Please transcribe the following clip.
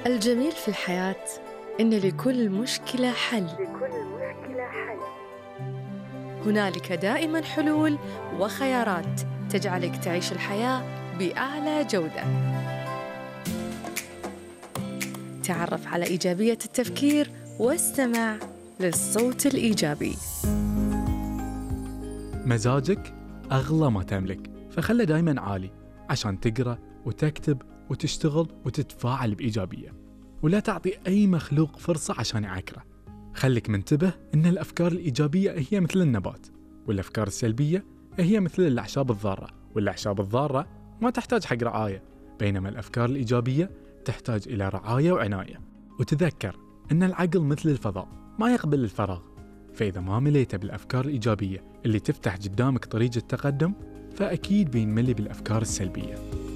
الجميل في الحياة إن لكل مشكلة حل. هنالك دائماً حلول وخيارات تجعلك تعيش الحياة بأعلى جودة. تعرف على إيجابية التفكير واستمع للصوت الإيجابي. مزاجك أغلى ما تملك، فخله دايماً عالي عشان تقرأ وتكتب وتشتغل وتتفاعل بإيجابية، ولا تعطي أي مخلوق فرصة عشان يعكره. خليك منتبه إن الأفكار الإيجابية هي مثل النبات، والأفكار السلبية هي مثل الأعشاب الضارة، والأعشاب الضارة ما تحتاج حق رعاية، بينما الأفكار الإيجابية تحتاج إلى رعاية وعناية. وتذكر إن العقل مثل الفضاء ما يقبل الفراغ، فإذا ما مليته بالأفكار الإيجابية اللي تفتح قدامك طريق التقدم، فأكيد بينملي بالأفكار السلبية.